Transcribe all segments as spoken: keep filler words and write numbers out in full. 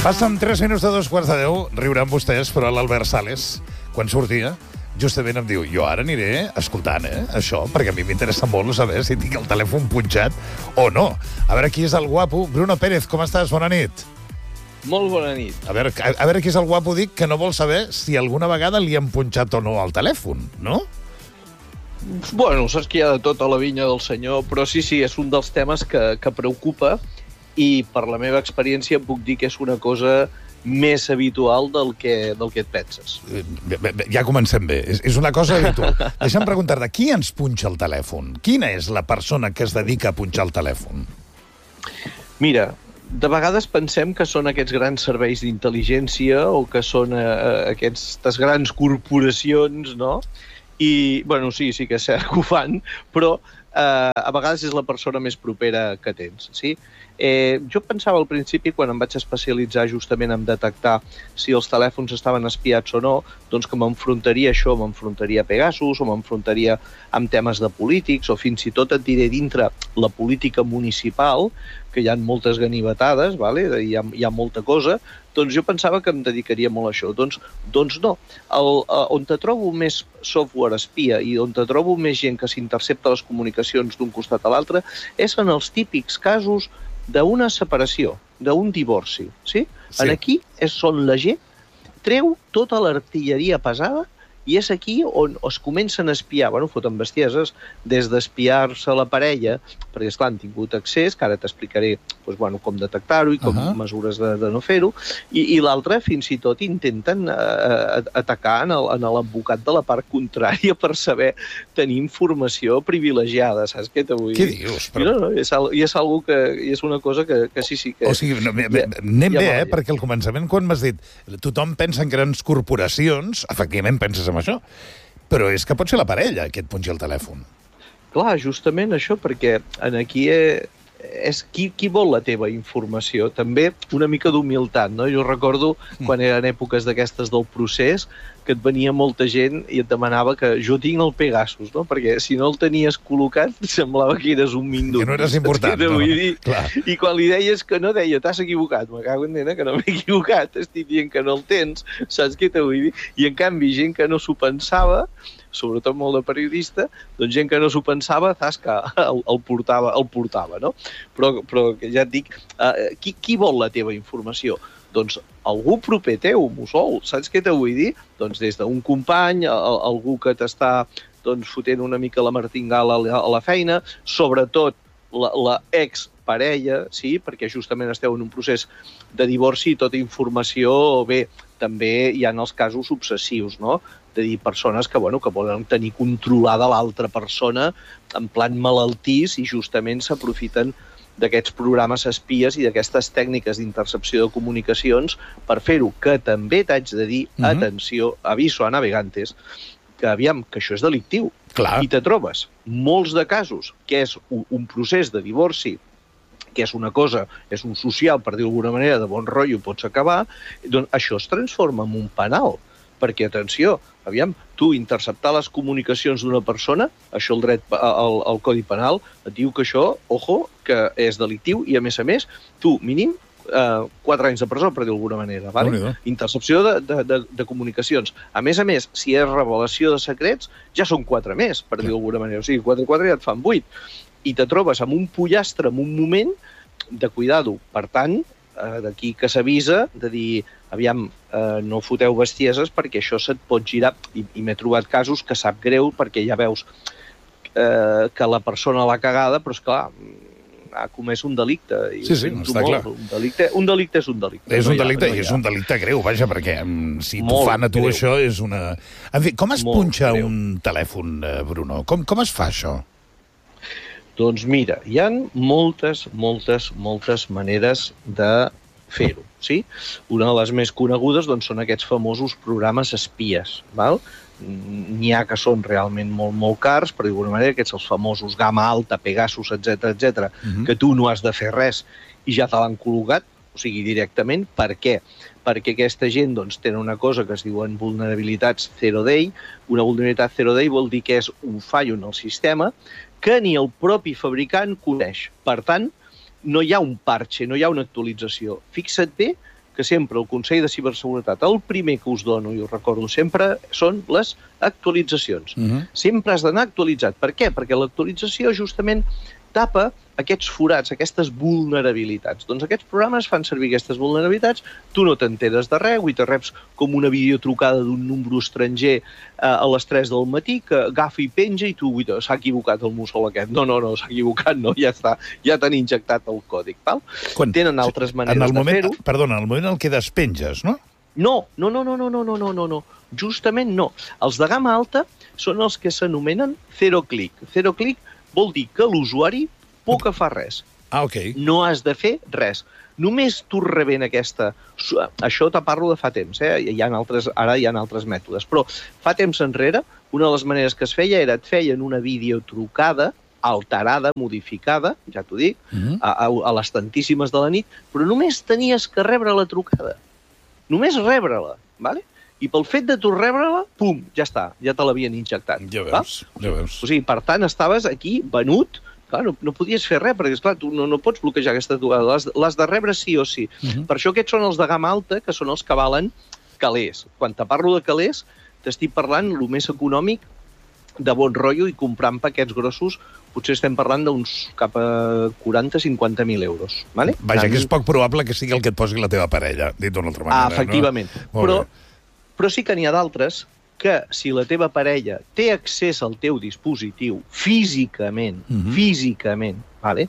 Passen tres minuts de dos quarts de deu, riuran vostès, però l'Albert Sales, quan sortia, justament em diu, jo ara aniré escoltant, eh, això, perquè a mi m'interessa molt saber si tinc el telèfon punxat o no. A veure qui és el guapo. Bruno Pérez, com estàs? Bona nit. Molt bona nit. A veure, a, a veure qui és el guapo, dic, que no vol saber si alguna vegada li han punxat o no al telèfon, no? Bueno, saps que hi ha de tot a la vinya del senyor, però sí, sí, és un dels temes que, que preocupa i per la meva experiència puc dir que és una cosa més habitual del que, del que et penses. Bé, bé, ja comencem bé. És, és una cosa habitual. Deixa'm preguntar-te, qui ens punxa el telèfon? Quina és la persona que es dedica a punxar el telèfon? Mira, de vegades pensem que són aquests grans serveis d'intel·ligència o que són eh, aquestes grans corporacions, no? I, bueno, sí, sí que és cert que ho fan, però eh, a vegades és la persona més propera que tens, sí? Eh, jo pensava al principi, quan em vaig especialitzar justament en detectar si els telèfons estaven espiats o no, doncs que m'enfrontaria a això, m'enfrontaria a Pegasus, o m'enfrontaria amb temes de polítics, o fins i tot et diré dintre la política municipal, que hi ha moltes ganivetades, vale? hi, ha, hi ha molta cosa, doncs jo pensava que em dedicaria molt a això. Doncs, doncs no. El, on te trobo més software espia i on te trobo més gent que s'intercepta les comunicacions d'un costat a l'altre és en els típics casos d'una separació, d'un divorci. Sí? Sí. En aquí és on la gent treu tota l'artilleria pesada i és aquí on es comencen a espiar, bueno, foten bestieses, des d'espiar-se la parella, perquè, esclar, han tingut accés, que ara t'explicaré doncs, bueno, com detectar-ho i com uh -huh. mesures de, de no fer-ho, i, i l'altre fins i tot intenten uh, atacar en l'advocat de la part contrària per saber tenir informació privilegiada, saps què te vull dir? Què dius? Però... I, no, no, és, al, i és algo que i és una cosa que, que sí, sí que... O sigui, no, ja, anem ja bé, eh? Perquè al començament, quan m'has dit tothom pensa en grans corporacions, efectivament penses en això, però és que pot ser la parella que et punxi el telèfon. Clar, justament això, perquè en aquí és, és qui, qui vol la teva informació. També una mica d'humilitat, no? Jo recordo quan eren èpoques d'aquestes del procés que et venia molta gent i et demanava que jo tinc el Pegasus, no? Perquè si no el tenies col·locat semblava que eres un mindut. Que no eres important, no? Clar. I quan li deies que no, deia, t'has equivocat. Me cago en nena, que no m'he equivocat, estic dient que no el tens, saps què te vull dir? I en canvi, gent que no s'ho pensava, sobretot molt de periodista, doncs gent que no s'ho pensava, saps que el, el, portava, el portava, no? Però, però ja et dic, uh, qui, qui vol la teva informació? Doncs algú proper teu, mussol, saps què te vull dir? Doncs des d'un company, algú que t'està doncs, fotent una mica la martingala a la feina, sobretot la, la ex-parella, sí? Perquè justament esteu en un procés de divorci i tota informació, bé, també hi ha els casos obsessius, no? De dir, persones que, bueno, que volen tenir controlada l'altra persona en plan malaltís i justament s'aprofiten d'aquests programes espies i d'aquestes tècniques d'intercepció de comunicacions per fer-ho, que també t'haig de dir, uh-huh. atenció, aviso a navegantes, que aviam, que això és delictiu. Clar. I te trobes molts de casos que és un, un procés de divorci, que és una cosa, és un social, per dir d'alguna manera, de bon rotllo, pots acabar, doncs això es transforma en un penal. Perquè, atenció, aviam, tu interceptar les comunicacions d'una persona, això el dret, el, el Codi Penal, et diu que això, ojo, que és delictiu i, a més a més, tu, mínim, eh, quatre anys de presó, per dir d'alguna manera, vale? Intercepció de, de, de, de comunicacions. A més a més, si és revelació de secrets, ja són quatre més, per dir d'alguna manera. O sigui, quatre i quatre ja et fan vuit. I te trobes amb un pollastre en un moment de cuidado. Per tant, eh, d'aquí que s'avisa de dir, aviam, eh, no foteu bestieses perquè això se't pot girar. I, i m'he trobat casos que sap greu perquè ja veus eh, que la persona l'ha cagada, però esclar, ha comès un delicte. I sí, sí, està clar. Un delicte, un delicte és un delicte. És un delicte, no i és un delicte greu, vaja, perquè si t'ho fan a tu greu. Això és una... En fi, com es molt punxa greu. Un telèfon, Bruno? Com, com es fa això? Doncs mira, hi ha moltes, moltes, moltes maneres de fer-ho, sí? Una de les més conegudes doncs, són aquests famosos programes espies, val? N'hi ha que són realment molt, molt cars, per d'alguna manera, aquests els famosos gamma alta, Pegasus, etcètera, etcètera, uh-huh. que tu no has de fer res i ja te l'han col·locat, o sigui, directament. Per què? Perquè aquesta gent doncs, tenen una cosa que es diuen vulnerabilitats zero day. Una vulnerabilitat zero day vol dir que és un fallo en el sistema que ni el propi fabricant coneix. Per tant, no hi ha un parche, no hi ha una actualització. Fixa't bé que sempre el Consell de Ciberseguretat, el primer que us dono, i us recordo sempre, són les actualitzacions. Uh-huh. Sempre has d'anar actualitzat. Per què? Perquè l'actualització justament tapa aquests forats, aquestes vulnerabilitats. Doncs aquests programes fan servir aquestes vulnerabilitats, tu no t'enteres de res, i te reps com una videotrucada d'un número estranger eh, a les tres del matí, que agafa i penja i tu, ui, s'ha equivocat el mussol aquest. No, no, no, s'ha equivocat, no, ja està, ja t'han injectat el còdic. Val? Quan, Tenen altres maneres en el moment, de fer-ho. Perdona, en el moment en què despenges, no? No, no, no, no, no, no, no, no, no. Justament no. Els de gamma alta són els que s'anomenen zero click. Zero click vol dir que l'usuari poc que fa res. Ah, ok. No has de fer res. Només tu rebent aquesta... Això te parlo de fa temps, eh? Hi ha altres, ara hi ha altres mètodes, però fa temps enrere, una de les maneres que es feia era et feien una videotrucada alterada, modificada, ja t'ho dic, uh-huh. a, a, a les tantíssimes de la nit, però només tenies que rebre la trucada. Només rebre-la, ¿vale? I pel fet de tu rebre-la, pum, ja està, ja te l'havien injectat. Ja veus, va? ja veus. O sigui, per tant, estaves aquí venut. Clar, no, no podies fer res, perquè, esclar, tu no, no pots bloquejar aquesta trucada. Les, les de rebre sí o sí. Uh-huh. Per això aquests són els de gamma alta, que són els que valen calés. Quan te parlo de calés, t'estic parlant el més econòmic, de bon rotllo, i comprant paquets grossos, potser estem parlant d'uns cap a quaranta a cinquanta mil euros. Vale? Vaja, que és poc probable que sigui el que et posi la teva parella, dit d'una altra manera. Ah, efectivament. No? Però, però sí que n'hi ha d'altres que si la teva parella té accés al teu dispositiu físicament, uh-huh. físicament, vale?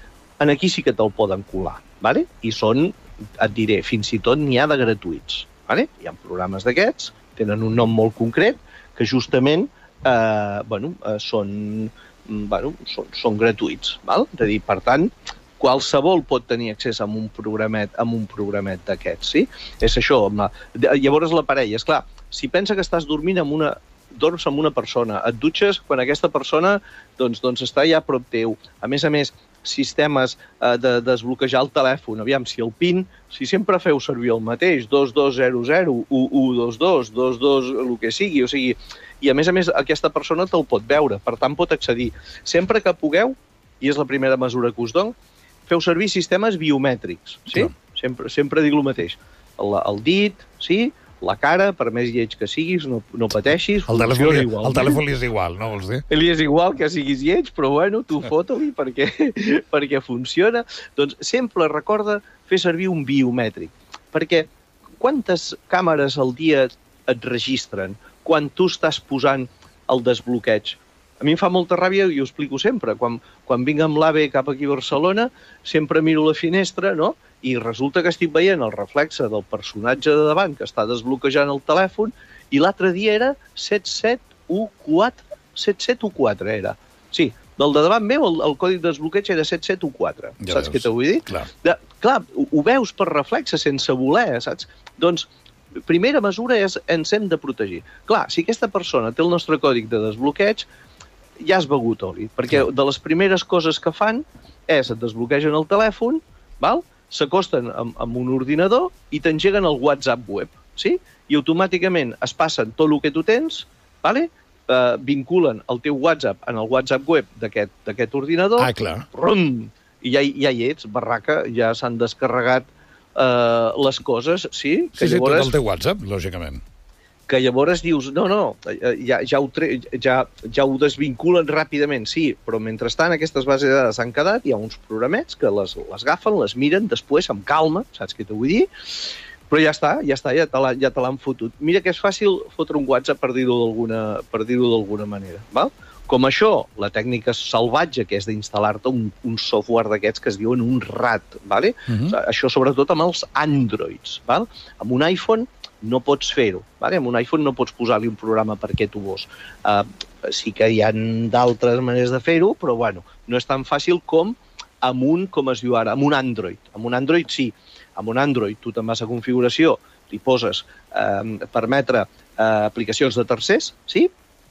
En aquí sí que te'l poden colar, vale? I són, et diré, fins i tot n'hi ha de gratuïts. Vale? Hi ha programes d'aquests, tenen un nom molt concret, que justament eh, bueno, eh, són, bueno, són, són gratuïts. Val? És a dir, per tant, qualsevol pot tenir accés a un programet, a un programet d'aquests, sí? És això. Amb la... Llavors la parella, esclar, si pensa que estàs dormint amb una... dorms amb una persona, et dutxes quan aquesta persona doncs, doncs està ja a prop teu. A més a més, sistemes eh, de desbloquejar el telèfon. Aviam, si el PIN, si sempre feu servir el mateix, dos dos zero zero, u u dos dos, dos dos, el que sigui, o sigui... I a més a més, aquesta persona te'l pot veure, per tant pot accedir. Sempre que pugueu, i és la primera mesura que us dono, feu servir sistemes biomètrics, sí? Sempre, sempre dic el mateix. El, el dit, sí? La cara, per més lleig que siguis, no, no pateixis. El telèfon, li, igual, el telèfon li és igual, no vols dir? Li és igual que siguis lleig, però bueno, tu fota-li perquè, perquè funciona. Doncs sempre recorda fer servir un biomètric. Perquè quantes càmeres al dia et registren quan tu estàs posant el desbloqueig? A mi em fa molta ràbia, i ho explico sempre, quan, quan vinc amb l'AVE cap aquí a Barcelona, sempre miro la finestra, no?, i resulta que estic veient el reflexe del personatge de davant que està desbloquejant el telèfon, i l'altre dia era set set u quatre. set set u quatre era. Sí, del de davant meu el, el codi de desbloqueig era set set u quatre. Ja saps veus. Què t'ho vull dir? Clar. De, clar, ho, ho veus per reflexe, sense voler, saps? Doncs, primera mesura és ens hem de protegir. Clar, si aquesta persona té el nostre còdic de desbloqueig, ja has begut oli, perquè de les primeres coses que fan és et desbloquegen el telèfon, val? S'acosten amb, amb un ordinador i t'engeguen el WhatsApp web, sí? I automàticament es passen tot el que tu tens, vale? eh, vinculen el teu WhatsApp en el WhatsApp web d'aquest ordinador, ah, clar. Rum, i ja, ja hi ets, barraca, ja s'han descarregat eh, les coses, sí? Que sí, llavors, sí, tot el teu WhatsApp, lògicament. Que llavors dius, no, no, ja, ja, ho, tre ja, ja ho desvinculen ràpidament, sí, però mentrestant aquestes bases de dades han quedat, hi ha uns programets que les, les agafen, les miren després amb calma, saps què t'ho vull dir? Però ja està, ja està, ja te l'han ja fotut. Mira que és fàcil fotre un WhatsApp, per dir-ho d'alguna per dir-ho d'alguna manera, val? Com això, la tècnica salvatge, que és d'instal·lar-te un, un software d'aquests que es diuen un RAT, vale? Uh-huh. O sigui, això sobretot amb els Androids, val? Amb un iPhone no pots fer-ho, vale? Amb un iPhone no pots posar-li un programa perquè tu vols. Uh, sí que hi ha d'altres maneres de fer-ho, però bueno, no és tan fàcil com amb un, com es diu ara, amb un Android. Amb un Android sí, amb un Android tu te'n vas a configuració, li poses eh, permetre eh, aplicacions de tercers, sí?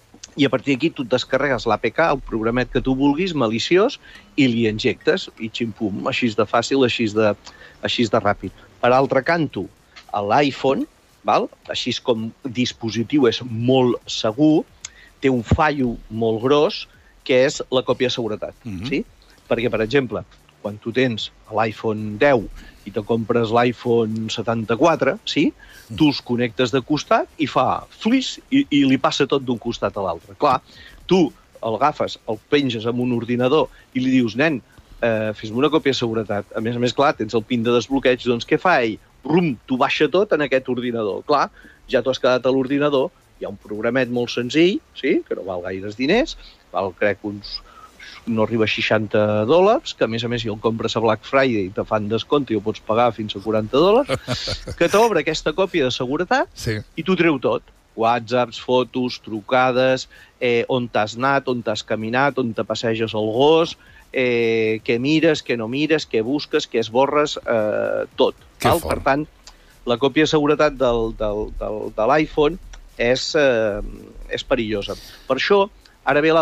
I a partir d'aquí tu et descarregues l'A P K, el programet que tu vulguis, maliciós, i li injectes, i xim-pum, així de fàcil, així de, així de ràpid. Per altre canto, a l'iPhone, val? Així com dispositiu és molt segur, té un fallo molt gros, que és la còpia de seguretat. Mm-hmm. Sí? Perquè, per exemple, quan tu tens l'iPhone deu i te compres l'iPhone setanta-quatre, sí? Tu els connectes de costat i fa flis i, i li passa tot d'un costat a l'altre. Clar, tu el agafes, el penges amb un ordinador i li dius, nen, eh, fes-me una còpia de seguretat. A més a més, clar, tens el pin de desbloqueig, doncs què fa ell? Rum, t'ho baixa tot en aquest ordinador. Clar, ja t'ho has quedat a l'ordinador, hi ha un programet molt senzill, sí? Que no val gaires diners, val, crec, uns no arriba a seixanta dòlars, que a més a més si el compres a Black Friday te fan descompte i ho pots pagar fins a quaranta dòlars, que t'obre aquesta còpia de seguretat Sí. i t'ho treu tot. Whatsapps, fotos, trucades, eh, on t'has anat, on t'has caminat, on te passeges el gos, eh, què mires, què no mires, què busques, què esborres, eh, tot. Que Val? fort. Per tant, la còpia de seguretat del, del, del, de l'iPhone és, eh, és perillosa. Per això, ara ve la